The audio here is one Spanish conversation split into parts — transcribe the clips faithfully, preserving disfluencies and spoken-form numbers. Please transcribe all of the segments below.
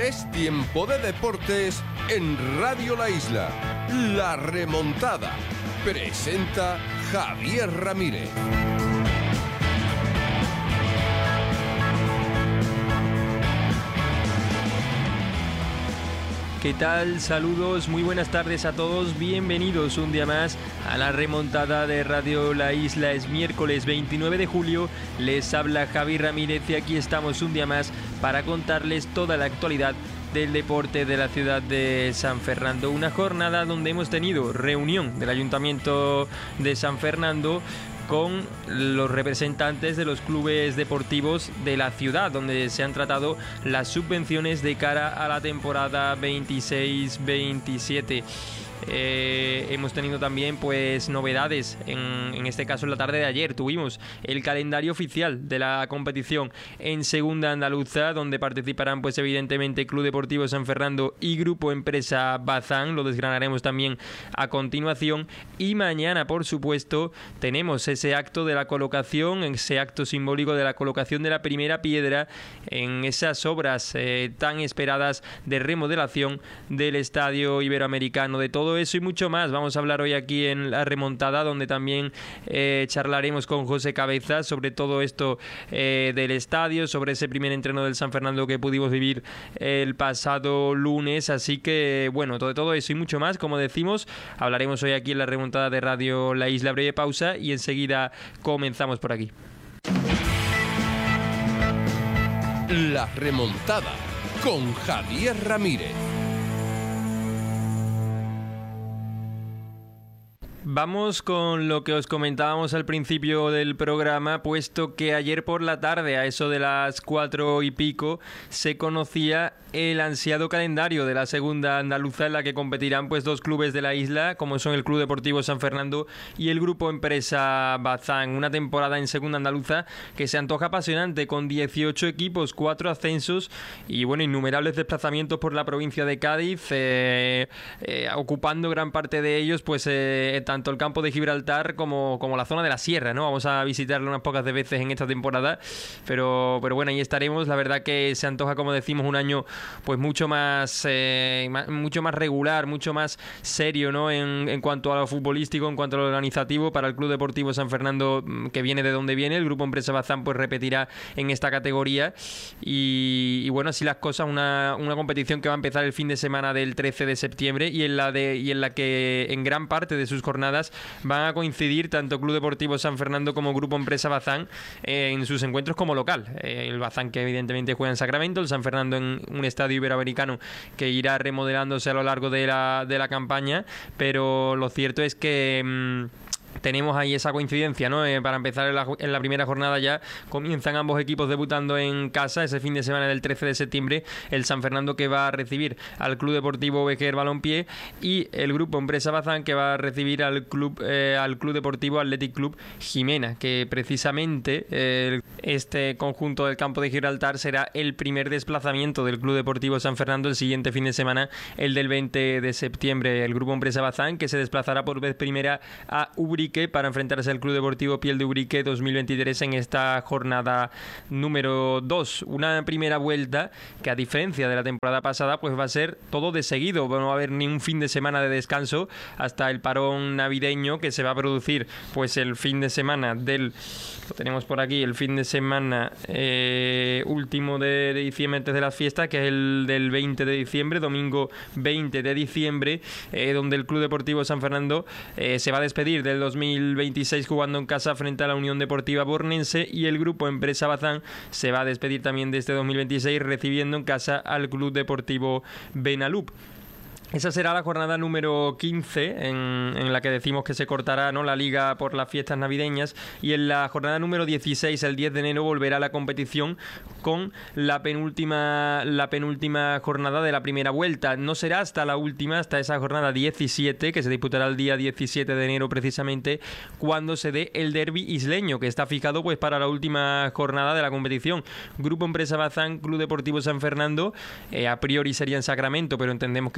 Es tiempo de deportes en Radio La Isla. La remontada. Presenta Javier Ramírez. ¿Qué tal? Saludos, muy buenas tardes a todos, bienvenidos un día más a la remontada de Radio La Isla. Es miércoles veintinueve de julio, les habla Javier Ramírez y aquí estamos un día más para contarles toda la actualidad del deporte de la ciudad de San Fernando. Una jornada donde hemos tenido reunión del Ayuntamiento de San Fernando con los representantes de los clubes deportivos de la ciudad, donde se han tratado las subvenciones de cara a la temporada veintiséis veintisiete. Eh, hemos tenido también pues novedades, en, en este caso en la tarde de ayer tuvimos el calendario oficial de la competición en segunda andaluza, donde participarán pues evidentemente Club Deportivo San Fernando y Grupo Empresa Bazán. Lo desgranaremos también a continuación, y mañana por supuesto tenemos ese acto de la colocación, ese acto simbólico de la colocación de la primera piedra en esas obras eh, tan esperadas de remodelación del Estadio Iberoamericano. De todo eso y mucho más vamos a hablar hoy aquí en La Remontada, donde también eh, charlaremos con José Cabeza sobre todo esto eh, del estadio, sobre ese primer entreno del San Fernando que pudimos vivir el pasado lunes. Así que bueno, todo, todo eso y mucho más, como decimos, hablaremos hoy aquí en La Remontada de Radio La Isla. Breve pausa y enseguida comenzamos por aquí. La Remontada con Javier Ramírez. Vamos con lo que os comentábamos al principio del programa, puesto que ayer por la tarde, a eso de las cuatro y pico, se conocía el ansiado calendario de la segunda andaluza, en la que competirán pues dos clubes de la isla, como son el Club Deportivo San Fernando y el Grupo Empresa Bazán. Una temporada en segunda andaluza que se antoja apasionante, con dieciocho equipos, cuatro ascensos y bueno, innumerables desplazamientos por la provincia de Cádiz, eh, eh, ocupando gran parte de ellos pues eh, tanto el campo de Gibraltar como, como la zona de la sierra, ¿no? Vamos a visitarlo unas pocas de veces en esta temporada, pero, pero bueno, ahí estaremos. La verdad que se antoja, como decimos, un año pues mucho más, eh, mucho más regular, mucho más serio, ¿no? En, en cuanto a lo futbolístico, en cuanto a lo organizativo, para el Club Deportivo San Fernando, que viene de donde viene. El Grupo Empresa Bazán pues repetirá en esta categoría y, y bueno, así las cosas. Una, una competición que va a empezar el fin de semana del trece de septiembre y en la, de, y en la que en gran parte de sus jornadas van a coincidir tanto Club Deportivo San Fernando como Grupo Empresa Bazán eh, en sus encuentros como local. Eh, el Bazán, que evidentemente juega en Sacramento, el San Fernando en un estadio iberoamericano que irá remodelándose a lo largo de la, de la campaña, pero lo cierto es que mmm, tenemos ahí esa coincidencia, ¿no? Eh, para empezar en la, en la primera jornada ya comienzan ambos equipos debutando en casa ese fin de semana del trece de septiembre. El San Fernando, que va a recibir al Club Deportivo Vejer Balompié, y el Grupo Empresa Bazán, que va a recibir al Club eh, al Club Deportivo Athletic Club Jimena, que precisamente eh, este conjunto del campo de Gibraltar será el primer desplazamiento del Club Deportivo San Fernando el siguiente fin de semana, el del veinte de septiembre. El Grupo Empresa Bazán, que se desplazará por vez primera a Ubrique para enfrentarse al Club Deportivo Piel de Ubrique dos mil veintitrés en esta jornada número dos. Una primera vuelta que, a diferencia de la temporada pasada, pues va a ser todo de seguido. No va a haber ni un fin de semana de descanso hasta el parón navideño, que se va a producir pues el fin de semana del... Lo tenemos por aquí, el fin de semana eh, último de, de diciembre, antes de las fiestas, que es el del veinte de diciembre, domingo veinte de diciembre, eh, donde el Club Deportivo San Fernando eh, se va a despedir del dos mil veintiséis jugando en casa frente a la Unión Deportiva Bornense, y el Grupo Empresa Bazán se va a despedir también de este dos mil veintiséis recibiendo en casa al Club Deportivo Benalup. Esa será la jornada número quince, en, en la que decimos que se cortará, ¿no?, la liga por las fiestas navideñas, y en la jornada número dieciséis, el diez de enero, volverá la competición con la penúltima, la penúltima jornada de la primera vuelta. No será hasta la última, hasta esa jornada diecisiete, que se disputará el día diecisiete de enero precisamente, cuando se dé el derbi isleño, que está fijado pues para la última jornada de la competición. Grupo Empresa Bazán, Club Deportivo San Fernando, eh, a priori sería en Sacramento, pero entendemos que si se llega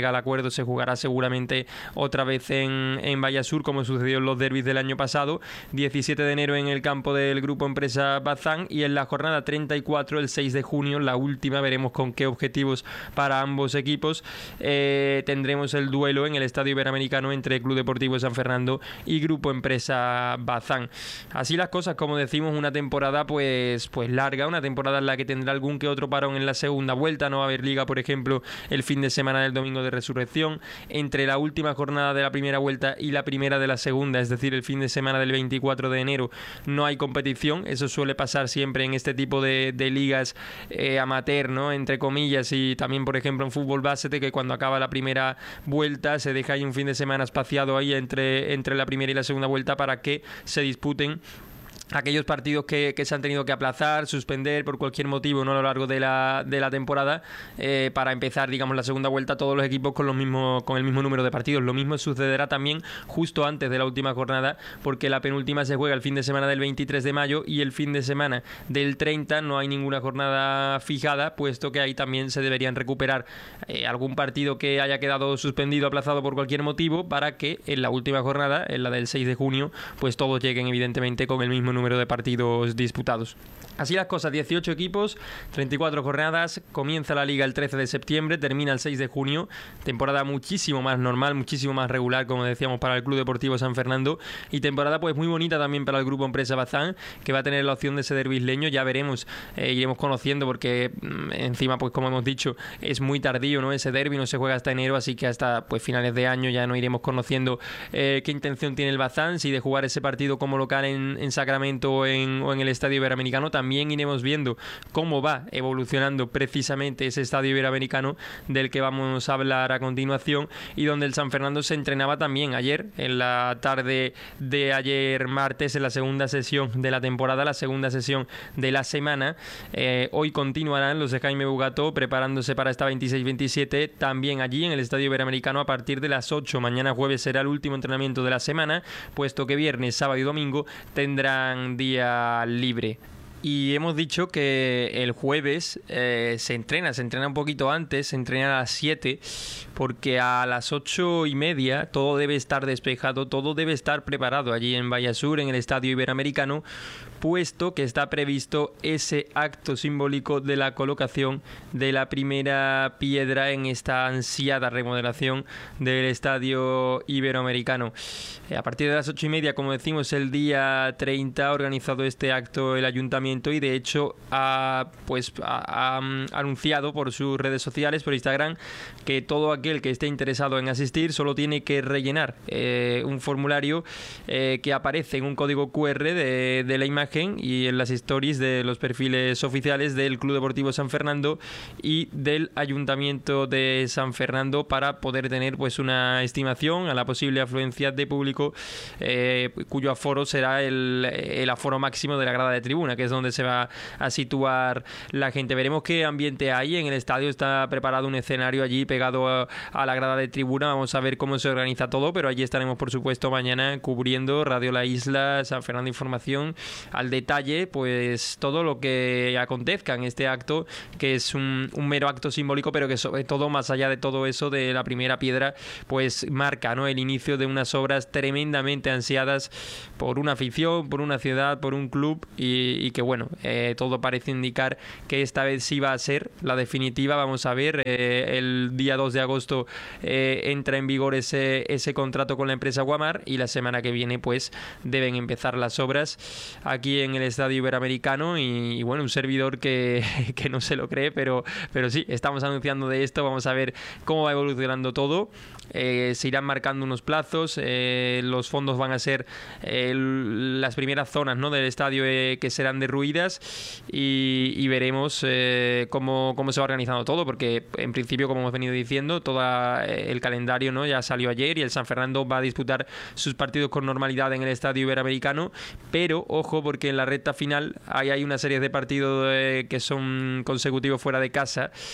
llega al acuerdo, se jugará seguramente otra vez en, en Vallasur, como sucedió en los derbis del año pasado. diecisiete de enero en el campo del Grupo Empresa Bazán, y en la jornada treinta y cuatro, el seis de junio, la última, veremos con qué objetivos para ambos equipos, eh, tendremos el duelo en el Estadio Iberoamericano entre Club Deportivo San Fernando y Grupo Empresa Bazán. Así las cosas, como decimos, una temporada pues, pues larga, una temporada en la que tendrá algún que otro parón en la segunda vuelta. No va a haber liga, por ejemplo, el fin de semana del domingo de Resurrección. Entre la última jornada de la primera vuelta y la primera de la segunda, es decir, el fin de semana del veinticuatro de enero, no hay competición. Eso suele pasar siempre en este tipo de, de ligas eh, amateur, ¿no?, entre comillas, y también, por ejemplo, en fútbol base, que cuando acaba la primera vuelta se deja ahí un fin de semana espaciado ahí entre, entre la primera y la segunda vuelta para que se disputen aquellos partidos que, que se han tenido que aplazar, suspender por cualquier motivo, ¿no?, a lo largo de la, de la temporada, eh, para empezar, digamos, la segunda vuelta todos los equipos con los mismos, con el mismo número de partidos. Lo mismo sucederá también justo antes de la última jornada, porque la penúltima se juega el fin de semana del veintitrés de mayo y el fin de semana del treinta no hay ninguna jornada fijada, puesto que ahí también se deberían recuperar eh, algún partido que haya quedado suspendido, aplazado por cualquier motivo, para que en la última jornada, en la del seis de junio, pues todos lleguen evidentemente con el mismo número de partidos disputados. Así las cosas, dieciocho equipos, treinta y cuatro jornadas, comienza la liga el trece de septiembre, termina el seis de junio, temporada muchísimo más normal, muchísimo más regular, como decíamos, para el Club Deportivo San Fernando, y temporada pues muy bonita también para el Grupo Empresa Bazán, que va a tener la opción de ese derbi isleño. Ya veremos, eh, iremos conociendo, porque mmm, encima, pues como hemos dicho, es muy tardío, ¿no?, ese derbi no se juega hasta enero, así que hasta pues finales de año ya no iremos conociendo eh, qué intención tiene el Bazán, si de jugar ese partido como local en, en Sacramento o en, o en el Estadio Iberoamericano. También iremos viendo cómo va evolucionando precisamente ese Estadio Iberoamericano del que vamos a hablar a continuación, y donde el San Fernando se entrenaba también ayer, en la tarde de ayer martes, en la segunda sesión de la temporada, la segunda sesión de la semana. Eh, hoy continuarán los de Jaime Bugato preparándose para esta veintiséis veintisiete, también allí en el Estadio Iberoamericano a partir de las ocho. Mañana jueves será el último entrenamiento de la semana, puesto que viernes, sábado y domingo tendrán día libre. Y hemos dicho que el jueves eh, se entrena, se entrena un poquito antes, se entrena a las siete, porque a las ocho y media todo debe estar despejado, todo debe estar preparado allí en Vallasur, en el Estadio Iberoamericano, puesto que está previsto ese acto simbólico de la colocación de la primera piedra en esta ansiada remodelación del Estadio Iberoamericano. A partir de las ocho y media, como decimos, el día treinta ha organizado este acto el Ayuntamiento, y de hecho ha, pues, ha, ha anunciado por sus redes sociales, por Instagram, que todo aquel que esté interesado en asistir solo tiene que rellenar eh, un formulario eh, que aparece en un código cu erre de, de la imagen y en las stories de los perfiles oficiales del Club Deportivo San Fernando y del Ayuntamiento de San Fernando, para poder tener pues una estimación a la posible afluencia de público, eh, cuyo aforo será el, el aforo máximo de la grada de tribuna, que es donde se va a situar la gente. Veremos qué ambiente hay en el estadio. Está preparado un escenario allí pegado a, a la grada de tribuna. Vamos a ver cómo se organiza todo, pero allí estaremos, por supuesto, mañana cubriendo Radio La Isla, San Fernando Información, al detalle, pues todo lo que acontezca en este acto, que es un, un mero acto simbólico, pero que sobre todo, más allá de todo eso, de la primera piedra, pues marca, ¿no?, el inicio de unas obras tremendamente ansiadas por una afición, por una ciudad, por un club, y, y que bueno, eh, todo parece indicar que esta vez sí va a ser la definitiva. Vamos a ver, eh, el día dos de agosto eh, entra en vigor ese, ese contrato con la empresa Guamar, y la semana que viene pues deben empezar las obras aquí en el Estadio Iberoamericano, y, y bueno, un servidor que, que no se lo cree, pero, pero sí, estamos anunciando de esto. Vamos a ver cómo va evolucionando todo. Eh, se irán marcando unos plazos, eh, los fondos van a ser eh, las primeras zonas, ¿no?, del estadio eh, que serán derruidas, y, y veremos eh, cómo, cómo se va organizando todo, porque en principio, como hemos venido diciendo, todo el calendario, ¿no?, ya salió ayer, y el San Fernando va a disputar sus partidos con normalidad en el Estadio Iberoamericano, pero ojo, porque en la recta final hay, hay una serie de partidos eh, que son consecutivos fuera de casa,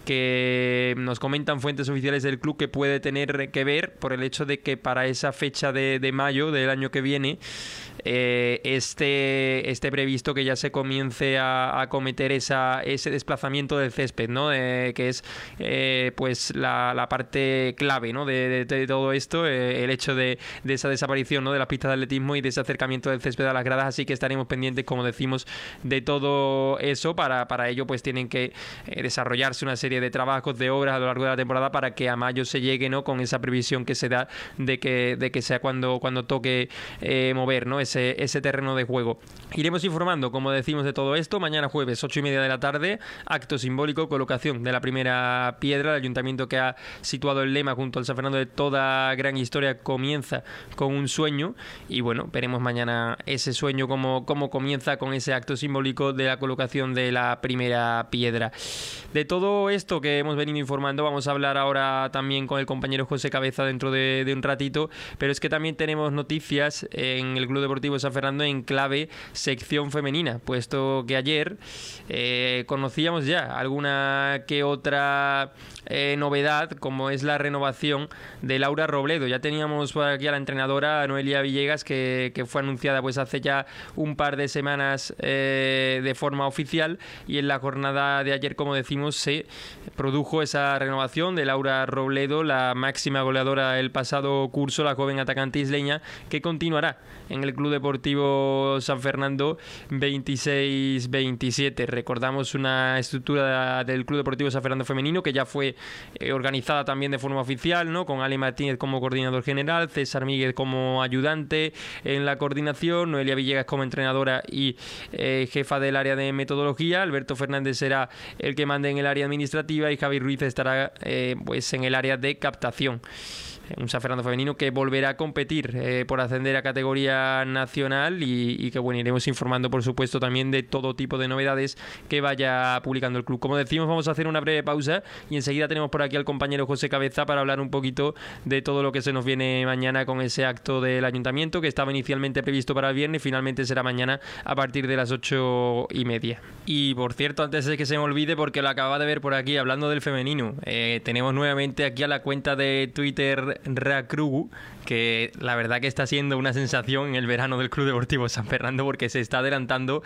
que nos comentan fuentes oficiales del club que puede tener que ver por el hecho de que para esa fecha de, de mayo del año que viene eh, esté, esté previsto que ya se comience a, a acometer esa, ese desplazamiento del césped, ¿no? Eh, que es eh, pues la, la parte clave, ¿no? de, de, de todo esto, eh, el hecho de, de esa desaparición, ¿no? de las pistas de atletismo y de ese acercamiento del césped a las gradas, así que estaremos pendientes, como decimos, de todo eso. Para, para ello pues tienen que eh, desarrollarse una serie de trabajos, de obras a lo largo de la temporada para que a mayo se llegue, ¿no? con esa previsión que se da de que, de que sea cuando, cuando toque eh, mover, ¿no? ese, ese terreno de juego. Iremos informando, como decimos, de todo esto. Mañana jueves, ocho y media de la tarde, acto simbólico, colocación de la primera piedra. El ayuntamiento, que ha situado el lema junto al San Fernando de toda gran historia, comienza con un sueño, y bueno, veremos mañana ese sueño cómo, cómo comienza con ese acto simbólico de la colocación de la primera piedra. De todo esto que hemos venido informando vamos a hablar ahora también con el compañero José Cabeza dentro de, de un ratito, pero es que también tenemos noticias en el Club Deportivo San Fernando en clave sección femenina, puesto que ayer eh, conocíamos ya alguna que otra eh, novedad, como es la renovación de Laura Robledo. Ya teníamos por aquí a la entrenadora Noelia Villegas, que, que fue anunciada pues hace ya un par de semanas eh, de forma oficial, y en la jornada de ayer, como decimos, se produjo esa renovación de Laura Robledo, la máxima goleadora el pasado curso, la joven atacante isleña, que continuará en el Club Deportivo San Fernando veintiséis veintisiete. Recordamos una estructura del Club Deportivo San Fernando femenino que ya fue eh, organizada también de forma oficial, ¿no? Con Ale Martínez como coordinador general, César Míguez como ayudante en la coordinación, Noelia Villegas como entrenadora y eh, jefa del área de metodología, Alberto Fernández será el que mande en el área administrativa y Javi Ruiz estará eh, pues en el área de captación. Un San Fernando femenino que volverá a competir eh, por ascender a categoría nacional, y, y que bueno, iremos informando por supuesto también de todo tipo de novedades que vaya publicando el club. Como decimos, vamos a hacer una breve pausa y enseguida tenemos por aquí al compañero José Cabeza para hablar un poquito de todo lo que se nos viene mañana con ese acto del ayuntamiento, que estaba inicialmente previsto para el viernes, finalmente será mañana a partir de las ocho y media. Y por cierto, antes de que se me olvide, porque lo acababa de ver por aquí hablando del femenino, eh, tenemos nuevamente aquí a la cuenta de Twitter Racrugu, que la verdad que está siendo una sensación en el verano del Club Deportivo San Fernando, porque se está adelantando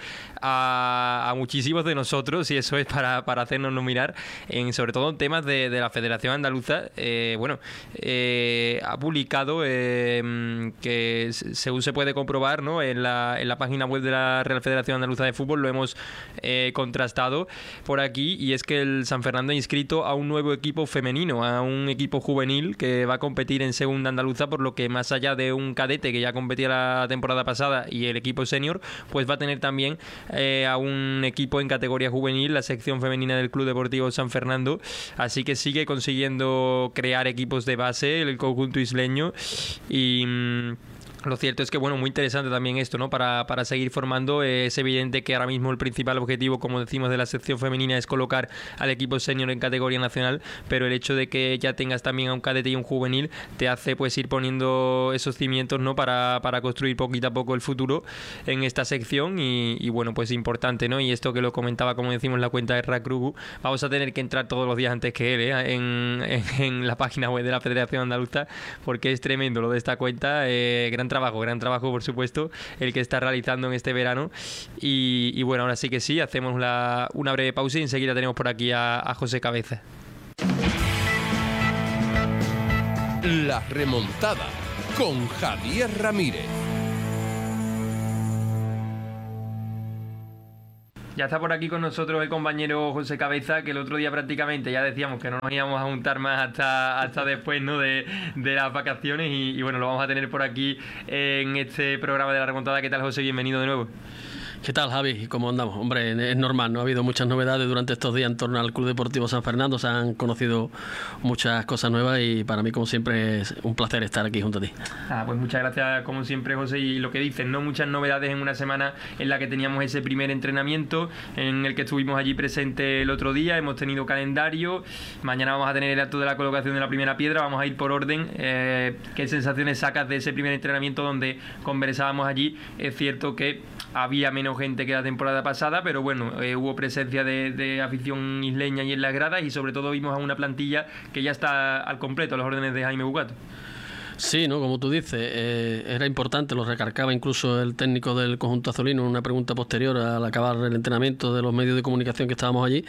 a, a muchísimos de nosotros, y eso es para, para hacernos mirar, en, sobre todo en temas de, de la Federación Andaluza. Eh, bueno, eh, ha publicado eh, que según se puede comprobar, ¿no? en, la, en la página web de la Real Federación Andaluza de Fútbol, lo hemos eh, contrastado por aquí, y es que el San Fernando ha inscrito a un nuevo equipo femenino, a un equipo juvenil que va a competir en segunda andaluza, por lo que más allá de un cadete que ya competía la temporada pasada y el equipo senior, pues va a tener también eh, a un equipo en categoría juvenil, la sección femenina del Club Deportivo San Fernando. Así que sigue consiguiendo crear equipos de base el conjunto isleño, y mmm, lo cierto es que, bueno, muy interesante también esto, ¿no? Para, para seguir formando. Eh, es evidente que ahora mismo el principal objetivo, como decimos, de la sección femenina es colocar al equipo senior en categoría nacional, pero el hecho de que ya tengas también a un cadete y un juvenil te hace pues ir poniendo esos cimientos, ¿no? Para, para construir poquito a poco el futuro en esta sección, y, y bueno, pues importante, ¿no? Y esto que lo comentaba, como decimos, en la cuenta de Racrugu, vamos a tener que entrar todos los días antes que él, ¿eh? en, en, en la página web de la Federación Andaluza, porque es tremendo lo de esta cuenta. Eh, gran trabajo, gran trabajo por supuesto el que está realizando en este verano, y, y bueno, ahora sí que sí, hacemos la, una breve pausa y enseguida tenemos por aquí a, a José Cabeza. La remontada con Javier Ramírez. Ya está por aquí con nosotros el compañero José Cabeza, que el otro día prácticamente ya decíamos que no nos íbamos a juntar más hasta, hasta después, ¿no? de, de las vacaciones, y, y bueno, lo vamos a tener por aquí en este programa de La Remontada. ¿Qué tal, José? Bienvenido de nuevo. ¿Qué tal, Javi? ¿Cómo andamos? Hombre, es normal, no ha habido muchas novedades durante estos días en torno al Club Deportivo San Fernando. Se han conocido muchas cosas nuevas y para mí, como siempre, es un placer estar aquí junto a ti. Ah, pues muchas gracias, como siempre, José. Y lo que dices, ¿no? Muchas novedades en una semana en la que teníamos ese primer entrenamiento, en el que estuvimos allí presente el otro día. Hemos tenido calendario. Mañana vamos a tener el acto de la colocación de la primera piedra. Vamos a ir por orden. Eh, ¿Qué sensaciones sacas de ese primer entrenamiento donde conversábamos allí? Es cierto que había menos gente que la temporada pasada, pero bueno, eh, hubo presencia de, de afición isleña y en las gradas, y sobre todo vimos a una plantilla que ya está al completo a las órdenes de Jaime Bucato. Sí, ¿no? Como tú dices, eh, era importante, lo recargaba incluso el técnico del conjunto azulino en una pregunta posterior al acabar el entrenamiento de los medios de comunicación que estábamos allí,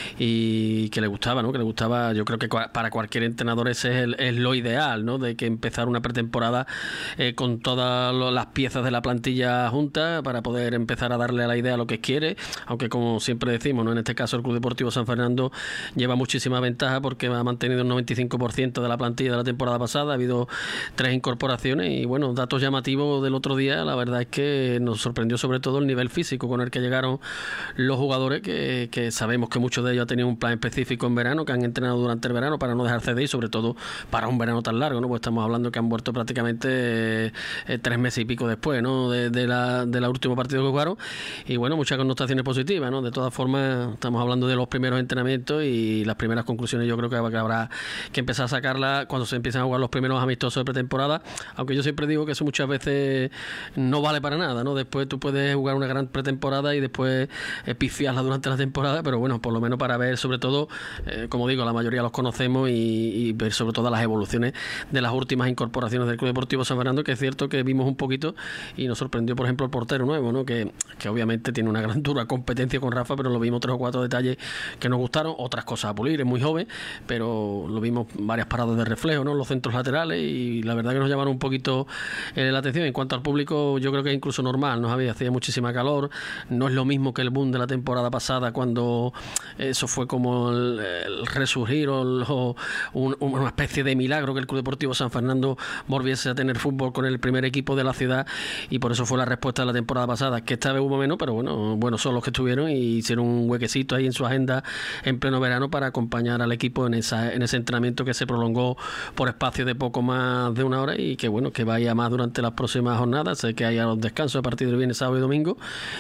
y que le gustaba, ¿no? Que le gustaba, yo creo que para cualquier entrenador ese es, el, es lo ideal, ¿no? De que empezar una pretemporada eh, con todas las piezas de la plantilla juntas para poder empezar a darle a la idea lo que quiere, aunque como siempre decimos, ¿no? En este caso el Club Deportivo San Fernando lleva muchísima ventaja porque ha mantenido el noventa y cinco por ciento de la plantilla de la temporada pasada, ha habido tres incorporaciones y bueno, datos llamativos del otro día, la verdad es que nos sorprendió sobre todo el nivel físico con el que llegaron los jugadores, que, que sabemos que muchos de ellos han tenido un plan específico en verano, que han entrenado durante el verano para no dejarse de ir, sobre todo para un verano tan largo, ¿no? Pues estamos hablando que han vuelto prácticamente eh, tres meses y pico después, ¿no? De, de la de la último partido que jugaron, y bueno, muchas connotaciones positivas, ¿no? De todas formas, estamos hablando de los primeros entrenamientos y las primeras conclusiones yo creo que habrá que empezar a sacarlas cuando se empiecen a jugar los primeros amistosos de pretemporada, aunque yo siempre digo que eso muchas veces no vale para nada, ¿no? Después tú puedes jugar una gran pretemporada y después eh, pifiarla durante la temporada, pero bueno, por lo menos para ver sobre todo, eh, como digo, la mayoría los conocemos, y, y ver sobre todo las evoluciones de las últimas incorporaciones del Club Deportivo San Fernando, que es cierto que vimos un poquito y nos sorprendió, por ejemplo, el portero nuevo, ¿no? Que, que obviamente tiene una gran dura competencia con Rafa, pero lo vimos tres o cuatro detalles que nos gustaron, otras cosas a pulir, es muy joven, pero lo vimos varias paradas de reflejo, ¿no? Los centros laterales, y la verdad que nos llamaron un poquito eh, la atención. En cuanto al público, yo creo que es incluso normal, ¿no? Había, hacía muchísima calor, no es lo mismo que el boom de la temporada pasada, cuando eso fue como el, el resurgir o, el, o un, una especie de milagro que el Club Deportivo San Fernando volviese a tener fútbol con el primer equipo de la ciudad, y por eso fue la respuesta de la temporada pasada, que esta vez hubo menos, pero bueno, bueno son los que estuvieron y hicieron un huequecito ahí en su agenda en pleno verano para acompañar al equipo en esa en ese entrenamiento que se prolongó por espacio de poco más de una hora, y que bueno, que vaya más durante las próximas jornadas. Sé que haya los descansos a partir del viernes, sábado y domingo,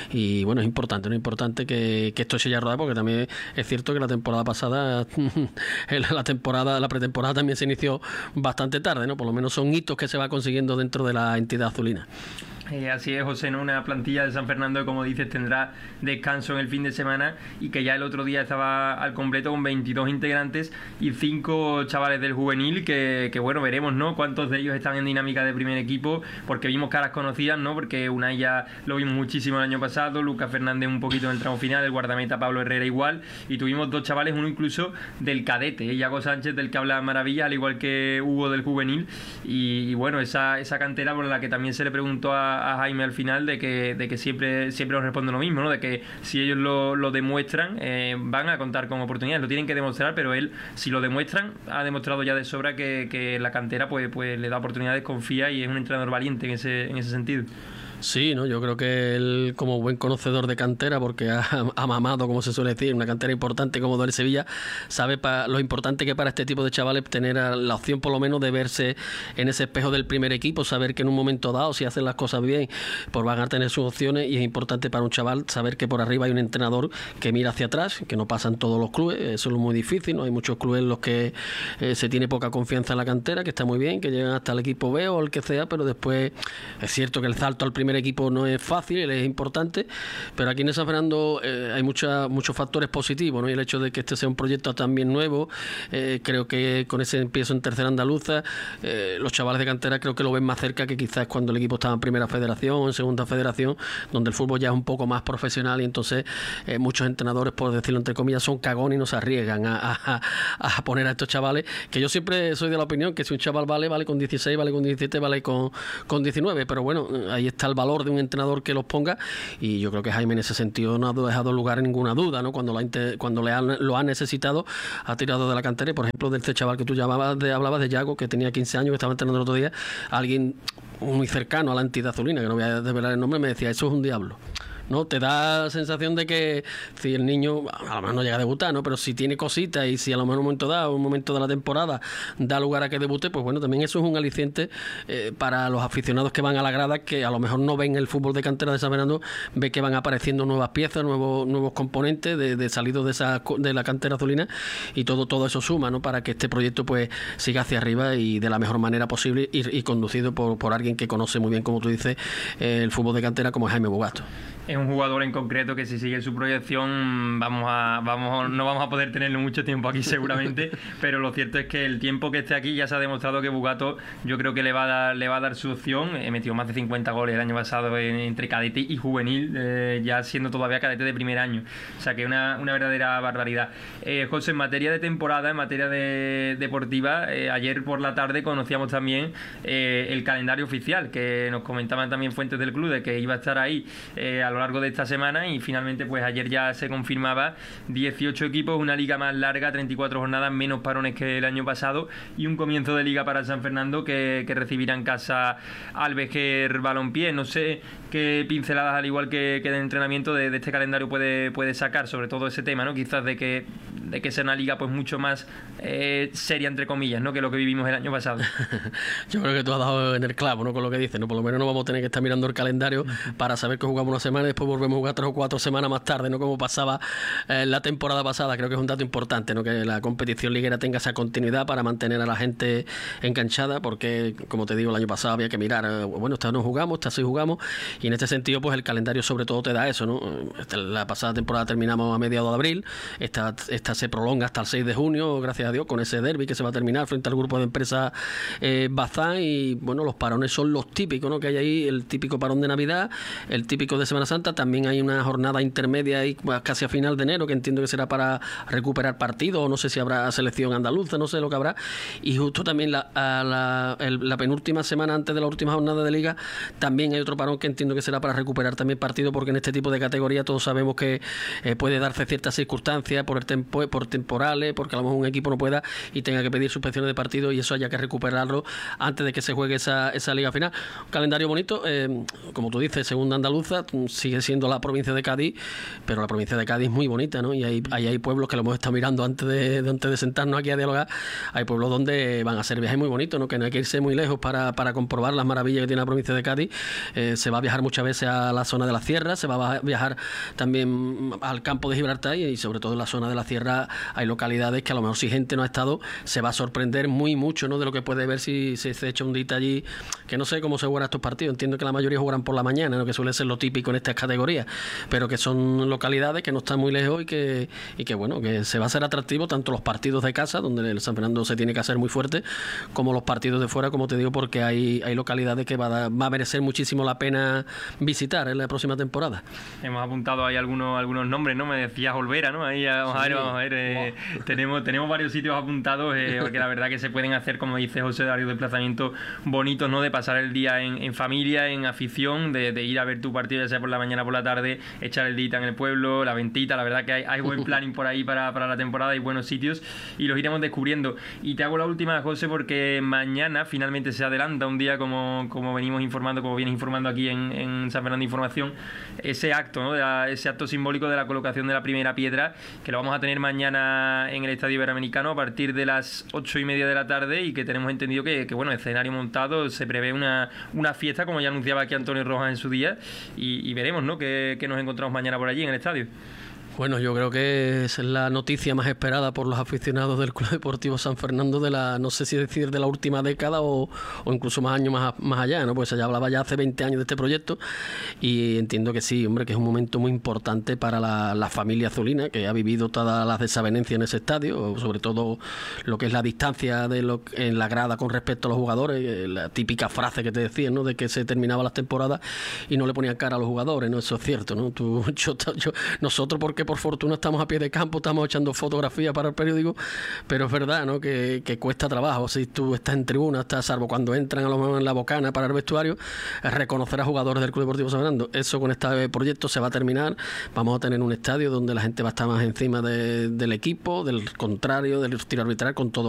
y bueno, es importante, ¿no? Es importante que, que esto se haya rodado, porque también es cierto que la temporada pasada la temporada, la pretemporada también se inició bastante tarde, ¿no? Por lo menos son hitos que se va consiguiendo dentro de la entidad azulina. Eh, así es, José, ¿no? Una plantilla de San Fernando que, como dices, tendrá descanso en el fin de semana, y que ya el otro día estaba al completo con veintidós integrantes y cinco chavales del juvenil, que, que bueno, veremos, ¿no? Cuántos de ellos están en dinámica de primer equipo, porque vimos caras conocidas, ¿no? Porque Unai ya lo vimos muchísimo el año pasado, Lucas Fernández un poquito en el tramo final, el guardameta Pablo Herrera igual, y tuvimos dos chavales, uno incluso del cadete, ¿eh? Iago Sánchez, del que habla maravillas, al igual que Hugo del juvenil, y, y bueno, esa, esa cantera por la que también se le preguntó a a Jaime al final, de que, de que siempre, siempre nos responde lo mismo, ¿no? De que si ellos lo, lo demuestran, eh, van a contar con oportunidades, lo tienen que demostrar, pero él, si lo demuestran, ha demostrado ya de sobra que, que la cantera pues, pues le da oportunidades, confía, y es un entrenador valiente en ese, en ese sentido. Sí, ¿no? Yo creo que él, como buen conocedor de cantera, porque ha, ha mamado, como se suele decir, una cantera importante como del Sevilla, sabe pa, lo importante que para este tipo de chavales tener la opción por lo menos de verse en ese espejo del primer equipo, saber que en un momento dado, si hacen las cosas bien, pues van a tener sus opciones, y es importante para un chaval saber que por arriba hay un entrenador que mira hacia atrás, que no pasa en todos los clubes, eso es muy difícil, ¿no? Hay muchos clubes en los que eh, se tiene poca confianza en la cantera, que está muy bien, que llegan hasta el equipo B o el que sea, pero después es cierto que el salto al primer equipo no es fácil, es importante, pero aquí en San Fernando eh, hay mucha, muchos factores positivos, ¿no? Y el hecho de que este sea un proyecto también nuevo, eh, creo que con ese empiezo en tercera andaluza, eh, los chavales de cantera creo que lo ven más cerca que quizás cuando el equipo estaba en primera federación o en segunda federación, donde el fútbol ya es un poco más profesional, y entonces eh, muchos entrenadores, por decirlo entre comillas, son cagones y no se arriesgan a, a, a poner a estos chavales, que yo siempre soy de la opinión que si un chaval vale, vale con dieciséis, vale con diecisiete, vale con, con diecinueve, pero bueno, ahí está el valor de un entrenador que los ponga, y yo creo que Jaime en ese sentido no ha dejado lugar a ninguna duda, ¿no? Cuando, la, cuando le han, lo ha necesitado, ha tirado de la cantera, y por ejemplo de este chaval que tú llamabas de, hablabas de Iago, que tenía quince años, que estaba entrenando el otro día, alguien muy cercano a la entidad azulina, que no voy a desvelar el nombre, me decía, eso es un diablo. ¿no? Te da sensación de que si el niño a lo mejor no llega a debutar, ¿no? Pero si tiene cositas y si a lo mejor un momento dado, un momento de la temporada da lugar a que debute, pues bueno, también eso es un aliciente eh, para los aficionados que van a la grada, que a lo mejor no ven el fútbol de cantera de San Fernando, ve que van apareciendo nuevas piezas, nuevos nuevos componentes de, de salidos de esa de la cantera azulina, y todo todo eso suma, ¿no? Para que este proyecto pues siga hacia arriba y de la mejor manera posible, y, y conducido por, por alguien que conoce muy bien, como tú dices, eh, el fútbol de cantera, como es Jaime Bogato. Es un jugador en concreto que si sigue su proyección vamos a vamos no vamos a poder tenerlo mucho tiempo aquí seguramente, pero lo cierto es que el tiempo que esté aquí ya se ha demostrado que Bogato yo creo que le va a dar, le va a dar su opción. He metido más de cincuenta goles el año pasado en, entre cadete y juvenil, eh, ya siendo todavía cadete de primer año, o sea que una, una verdadera barbaridad. eh, José, en materia de temporada, en materia de deportiva, eh, ayer por la tarde conocíamos también eh, el calendario oficial, que nos comentaban también fuentes del club de que iba a estar ahí eh, a lo largo de esta semana, y finalmente pues ayer ya se confirmaba dieciocho equipos, una liga más larga, treinta y cuatro jornadas, menos parones que el año pasado, y un comienzo de liga para San Fernando que, que recibirá en casa al Vejer Balompié. No sé qué pinceladas, al igual que, que de entrenamiento, de, de este calendario puede, puede sacar sobre todo ese tema, ¿no? Quizás de que, de que sea una liga pues mucho más eh, seria, entre comillas, ¿no? Que lo que vivimos el año pasado. Yo creo que tú has dado en el clavo, ¿no? Con lo que dices, ¿no? Por lo menos no vamos a tener que estar mirando el calendario para saber que jugamos una semana y después volvemos a jugar tres o cuatro semanas más tarde, ¿no? Como pasaba eh, la temporada pasada. Creo que es un dato importante, ¿no? Que la competición liguera tenga esa continuidad para mantener a la gente enganchada, porque, como te digo, el año pasado había que mirar, eh, bueno, esta no jugamos, esta sí jugamos, y en este sentido, pues el calendario sobre todo te da eso, ¿no? Esta, la pasada temporada terminamos a mediados de abril, esta, esta se prolonga hasta el seis de junio, gracias a Dios, con ese derbi que se va a terminar frente al grupo de empresas eh, Bazán, y bueno, los parones son los típicos, ¿no? Que hay ahí, el típico parón de Navidad, el típico de Semana Santa, también hay una jornada intermedia ahí casi a final de enero, que entiendo que será para recuperar partidos, o no sé si habrá selección andaluza, no sé lo que habrá, y justo también la, la, el, la penúltima semana antes de la última jornada de liga también hay otro parón que entiendo que será para recuperar también partidos, porque en este tipo de categoría todos sabemos que eh, puede darse ciertas circunstancias por, el tempo, por temporales, porque a lo mejor un equipo no pueda y tenga que pedir suspensiones de partido, y eso haya que recuperarlo antes de que se juegue esa, esa liga final. Un calendario bonito, eh, como tú dices, segunda andaluza, sigue siendo la provincia de Cádiz, pero la provincia de Cádiz es muy bonita, ¿no? Y hay, hay, hay pueblos que lo hemos estado mirando antes de, de, antes de sentarnos aquí a dialogar. Hay pueblos donde van a ser viajes muy bonitos, ¿no? Que no hay que irse muy lejos para, para comprobar las maravillas que tiene la provincia de Cádiz. Eh, se va a viajar muchas veces a la zona de la sierra, se va a viajar también al campo de Gibraltar, y sobre todo en la zona de la sierra hay localidades que a lo mejor si gente no ha estado se va a sorprender muy mucho, ¿no? De lo que puede ver si, si se echa un día allí, que no sé cómo se jugarán estos partidos. Entiendo que la mayoría jugarán por la mañana, ¿no? Que suele ser lo típico en estas categorías, pero que son localidades que no están muy lejos y que, y que bueno, que se va a hacer atractivo tanto los partidos de casa, donde el San Fernando se tiene que hacer muy fuerte, como los partidos de fuera, como te digo, porque hay, hay localidades que va a, dar, va a merecer muchísimo la pena visitar en la próxima temporada. Hemos apuntado ahí algunos algunos nombres, ¿no? Me decías Olvera, ¿no? Ahí vamos sí. a ver, vamos a ver. Eh, wow. tenemos, tenemos varios sitios apuntados, eh, porque la verdad que se pueden hacer, como dice José, varios desplazamientos bonitos, ¿no? De pasar el día en, en familia, en afición, de, de ir a ver tu partido, ya sea por la mañana o por la tarde, echar el día en el pueblo, la ventita. La verdad que hay, hay buen planning por ahí para, para la temporada y buenos sitios, y los iremos descubriendo. Y te hago la última, José, porque mañana finalmente se adelanta un día, como, como venimos informando, como vienes informando aquí en, en San Fernando Información, ese acto, ¿no? De la, ese acto simbólico de la colocación de la primera piedra, que lo vamos a tener mañana en el Estadio Iberoamericano a partir de las ocho y media de la tarde, y que tenemos entendido que, que bueno, escenario montado, se prevé una, una fiesta, como ya anunciaba aquí Antonio Rojas en su día, y, y veremos, ¿no? que, que nos encontramos mañana por allí en el estadio. Bueno, yo creo que es la noticia más esperada por los aficionados del Club Deportivo San Fernando de la, no sé si decir de la última década o, o incluso más años más, más allá, ¿no? Pues se hablaba ya hace veinte años de este proyecto, y entiendo que sí, hombre, que es un momento muy importante para la, la familia azulina, que ha vivido todas las desavenencias en ese estadio, sobre todo lo que es la distancia de lo, en la grada con respecto a los jugadores, la típica frase que te decían, ¿no? De que se terminaban las temporadas y no le ponían cara a los jugadores, ¿no? Eso es cierto, ¿no? Tú, yo, yo, nosotros, porque por fortuna estamos a pie de campo, estamos echando fotografías para el periódico, pero es verdad, ¿no? que, que cuesta trabajo. Si tú estás en tribuna, estás, salvo cuando entran a lo mejor en la bocana para el vestuario, reconocer a jugadores del Club Deportivo San Fernando. Eso con este proyecto se va a terminar. Vamos a tener un estadio donde la gente va a estar más encima de, del equipo, del contrario, del tiro arbitral, con todo